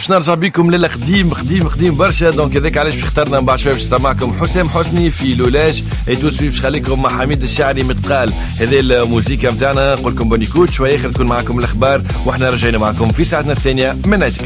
باش نرجع بكم للقديم قديم قديم برشا. دونك هذاك علاش باش اخترنا من بعد شويه باش نسمعكم حسام حسني في لولاج اي تو سوي باش خليكم مع حميد الشاعري متقال. هذه الموسيقى نتاعنا نقول لكم بونيكوت شويه تكون معكم الاخبار واحنا رجعنا معكم في ساعتنا الثانيه من نايت كلوب.